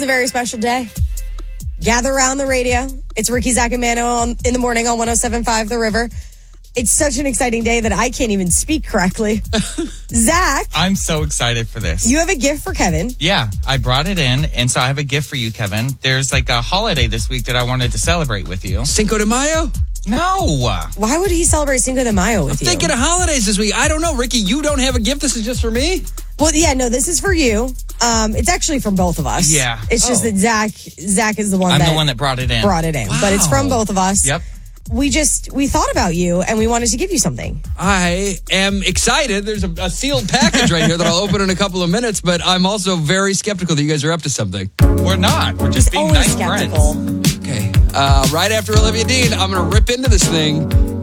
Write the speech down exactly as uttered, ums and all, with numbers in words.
a very special day. Gather around the radio. It's Ricky, Zach, and Mano on, in the morning on one oh seven point five The River. It's such an exciting day that I can't even speak correctly. Zach. I'm so excited for this. You have a gift for Kevin. Yeah, I brought it in, and so I have a gift for you, Kevin. There's like a holiday this week that I wanted to celebrate with you. Cinco de Mayo? No. Why would he celebrate Cinco de Mayo with I'm you? thinking of holidays this week. I don't know, Ricky. You don't have a gift. This is just for me? Well, yeah, no, this is for you. Um, it's actually from both of us. Yeah. It's just Oh. that Zach, Zach is the one I'm that the one that brought it in. brought it in. Wow. But it's from both of us. Yep. We just, we thought about you and we wanted to give you something. I am excited. There's a, a sealed package right here that I'll open in a couple of minutes, but I'm also very skeptical that you guys are up to something. We're not. We're just being Always nice skeptical. friends. Okay. Uh, right after Olivia Dean, I'm going to rip into this thing